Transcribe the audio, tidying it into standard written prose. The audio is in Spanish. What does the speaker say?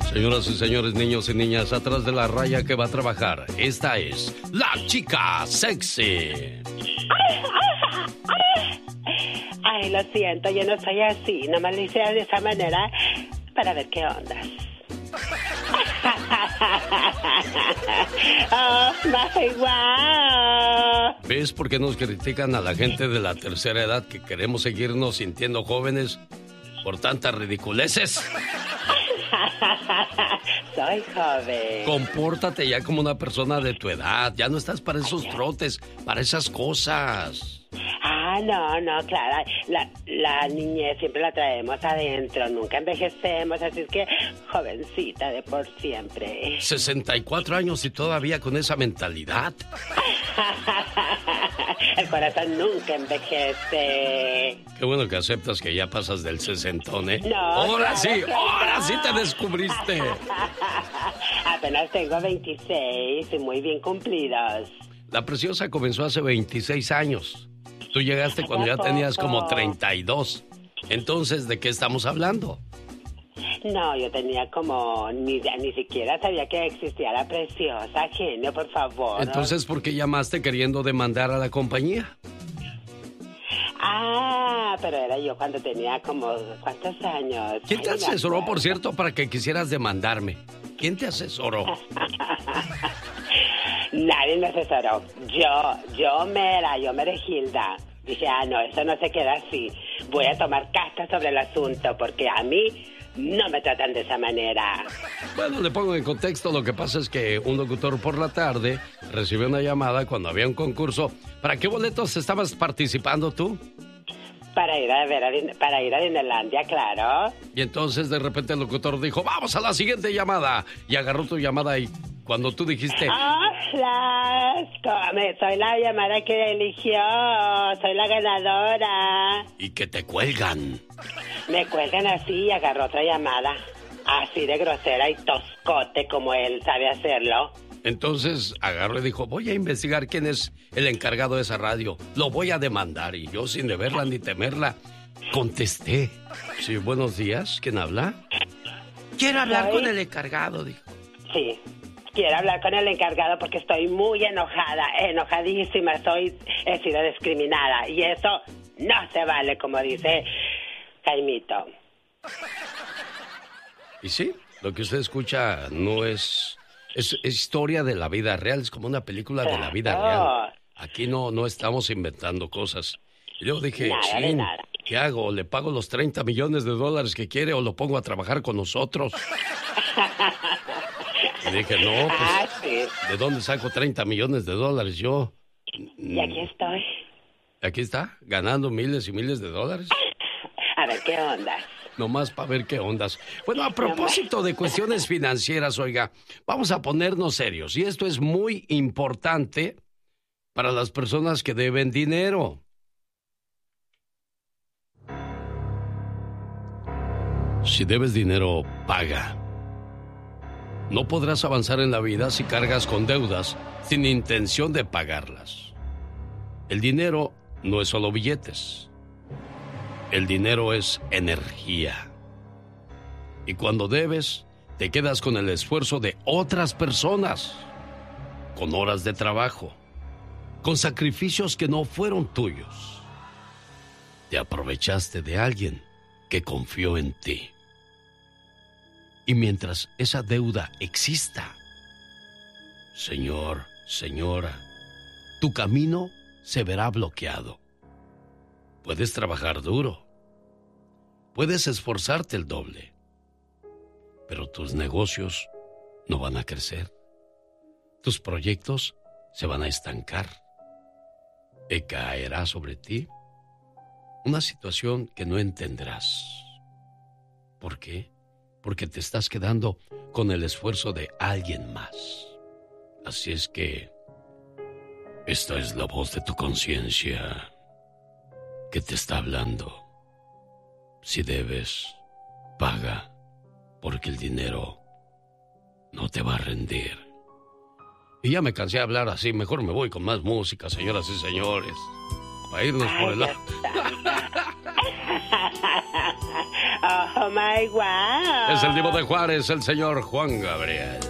Señoras y señores, niños y niñas, atrás de la raya que va a trabajar, esta es la chica sexy. Ay, lo siento, yo no soy así. Nomás lo hice de esa manera para ver qué onda. Oh, my wow. ¿Ves por qué nos critican a la gente de la tercera edad que queremos seguirnos sintiendo jóvenes por tantas ridiculeces? Soy joven. Compórtate ya como una persona de tu edad. Ya no estás para esos trotes, para esas cosas. Ah, no, claro. La niñez siempre la traemos adentro. Nunca envejecemos. Así es que jovencita de por siempre. 64 años y todavía con esa mentalidad. El corazón nunca envejece. Qué bueno que aceptas que ya pasas del sesentón, ¿eh? No. Ahora sí, claro ahora no. sí te descubriste. Apenas tengo 26 y muy bien cumplidos. La Preciosa comenzó hace 26 años. Tú llegaste cuando ya tenías como 32. Entonces, ¿de qué estamos hablando? No, yo tenía como... Ni siquiera sabía que existía La Preciosa, genio, por favor. Entonces, ¿por qué llamaste queriendo demandar a la compañía? Ah, pero era yo cuando tenía como... ¿Cuántos años? ¿Quién te asesoró, por cierto, para que quisieras demandarme? ¿Quién te asesoró? Nadie me asesoró. Yo me Gilda. Dije, no, eso no se queda así. Voy a tomar cartas sobre el asunto porque a mí no me tratan de esa manera. Bueno, le pongo en contexto. Lo que pasa es que un locutor por la tarde recibió una llamada cuando había un concurso. ¿Para qué boletos estabas participando tú? Para ir a Disneylandia, claro. Y entonces de repente el locutor dijo, vamos a la siguiente llamada. Y agarró tu llamada y cuando tú dijiste... ¡Hola! Soy la llamada que eligió. Soy la ganadora. Y que te cuelgan. Me cuelgan así y agarró otra llamada. Así de grosera y toscote como él sabe hacerlo. Entonces agarró y dijo, voy a investigar quién es el encargado de esa radio. Lo voy a demandar. Y yo, sin deberla ni temerla, contesté. Sí, buenos días. ¿Quién habla? Quiero hablar con el encargado, dijo. Sí, quiero hablar con el encargado porque estoy muy enojadísima. He sido discriminada. Y eso no se vale, como dice Jaimito. Y sí, lo que usted escucha no es historia de la vida real, es como una película de la vida real. Aquí no estamos inventando cosas. Y yo dije, ¿qué hago? ¿Le pago los 30 millones de dólares que quiere o lo pongo a trabajar con nosotros? Y dije, no, pues, sí. ¿De dónde saco 30 millones de dólares yo? Y aquí estoy. Aquí está, ganando miles y miles de dólares. A ver, ¿qué onda? Nomás para ver qué ondas. Bueno, a propósito de cuestiones financieras, oiga, vamos a ponernos serios. Y esto es muy importante para las personas que deben dinero. Si debes dinero, paga. No podrás avanzar en la vida si cargas con deudas sin intención de pagarlas. El dinero no es solo billetes. El dinero es energía. Y cuando debes, te quedas con el esfuerzo de otras personas, con horas de trabajo, con sacrificios que no fueron tuyos. Te aprovechaste de alguien que confió en ti. Y mientras esa deuda exista, señor, señora, tu camino se verá bloqueado. Puedes trabajar duro, puedes esforzarte el doble, pero tus negocios no van a crecer. Tus proyectos se van a estancar. Y caerá sobre ti una situación que no entenderás. ¿Por qué? Porque te estás quedando con el esfuerzo de alguien más. Así es que esta es la voz de tu conciencia que te está hablando. Si debes, paga, porque el dinero no te va a rendir. Y ya me cansé de hablar así, mejor me voy con más música, señoras y señores, para irnos por el lado. Oh my wow. Es el Divo de Juárez, el señor Juan Gabriel.